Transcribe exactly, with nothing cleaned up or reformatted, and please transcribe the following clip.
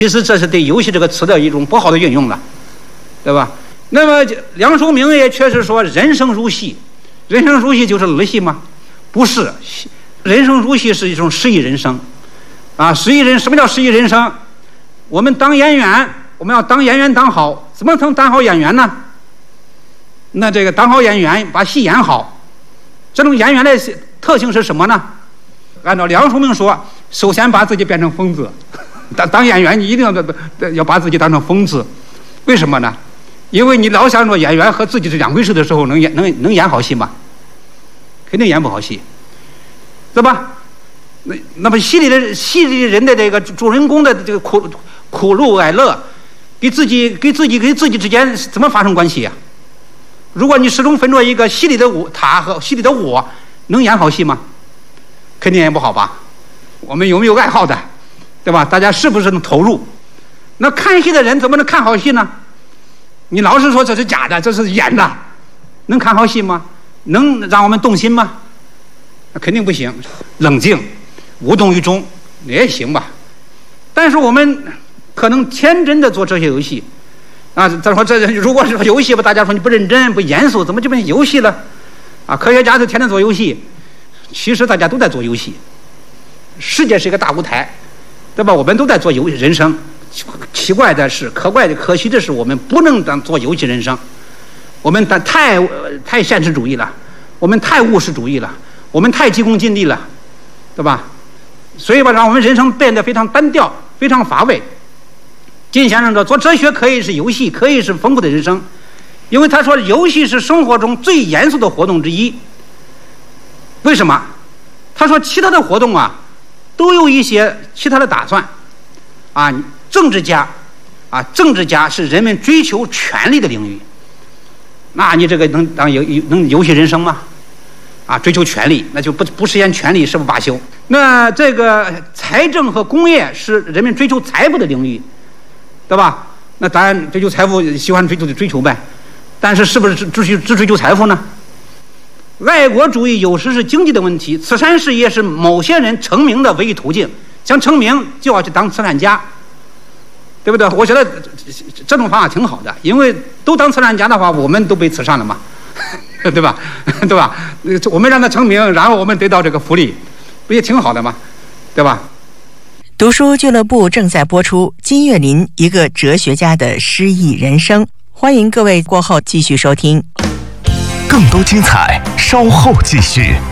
其实这是对游戏这个词的一种不好的运用了，对吧？那么梁漱溟也确实说人生如戏，人生如戏就是儿戏吗？不是，人生如戏是一种诗意人生啊！诗意人什么叫诗意人生？我们当演员，我们要当演员当好，怎么能当好演员呢？那这个当好演员，把戏演好，这种演员的特性是什么呢？按照梁漱溟说，首先把自己变成疯子。当当演员，你一定要要把自己当成疯子，为什么呢？因为你老想着演员和自己是两回事的时候，能演能能演好戏吗？肯定演不好戏，对吧？那那么戏里的戏里人的这个主人公的这个苦苦乐哀乐，给自己给自己跟自己之间怎么发生关系呀、啊？如果你始终分着一个戏里的我他和戏里的我，能演好戏吗？肯定演不好吧？我们有没有爱好的，对吧？大家是不是能投入？那看戏的人怎么能看好戏呢？你老是说这是假的，这是演的，能看好戏吗？能让我们动心吗？那肯定不行。冷静，无动于衷也行吧。但是我们可能天真的做这些游戏啊，咱说这如果是游戏吧，大家说你不认真不严肃，怎么就变成游戏了？啊，科学家就天天做游戏，其实大家都在做游戏。世界是一个大舞台，对吧？我们都在做游戏人生。奇怪的是，可怪的、可惜的是，我们不能当做游戏人生，我们太太现实主义了，我们太务实主义了，我们太急功近利了，对吧？所以吧，让我们人生变得非常单调，非常乏味。金先生说，做哲学可以是游戏，可以是丰富的人生，因为他说游戏是生活中最严肃的活动之一。为什么？他说其他的活动啊，都有一些其他的打算啊。政治家啊，政治家是人们追求权力的领域，那你这个能当游能游戏人生吗？啊，追求权力，那就不不实现权力，是不罢休。那这个财政和工业是人们追求财富的领域，对吧？那当然追求财富，喜欢追求就追求呗，但是是不是只只只追求财富呢？爱国主义有时是经济的问题，慈善事业是某些人成名的唯一途径，想成名就要去当慈善家。对不对？我觉得这种方法挺好的，因为都当慈善家的话，我们都被慈善了嘛，对吧？对吧？我们让他成名，然后我们得到这个福利，不也挺好的吗？对吧？ 读书俱乐部正在播出金岳霖一个哲学家的诗意人生，欢迎各位过后继续收听。 更多精彩，稍后继续。